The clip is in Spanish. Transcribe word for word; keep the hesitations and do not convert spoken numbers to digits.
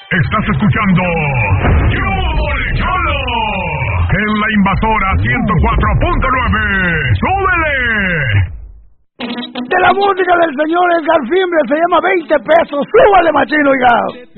Estás escuchando ¡Yo Cholo! En la Invasora ciento cuatro punto nueve. ¡Súbele! De la música del señor Edgar Fimbre se llama veinte pesos. ¡Súbale, machino, oiga!